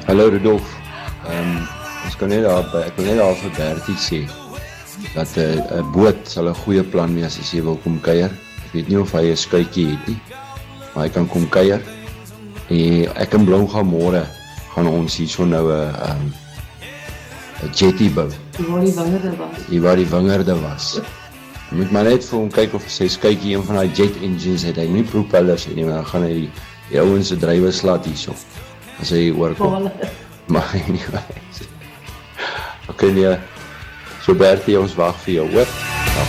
Hallo Rudolf, ek wil net daar vir Bertie sê, dat 'n boot sal 'n goeie plan wees as jy wil kom kuier. Ek weet nie of hy 'n skuitjie het nie, maar hy kan kom kuier. En ek en Blom gaan môre, gaan ons hierso nou 'n jetty bou. Die waar die wingerde was. Jy moet maar net vir hom kyk of sy skuitjie een van die jet engines het. Hy nie propellers het nie, maar dan gaan hy die ouens se drywe slaat hierso. As hy oorkom. Maar anyway. Okay, nee. So Bertie, ons wag vir jou, hoor.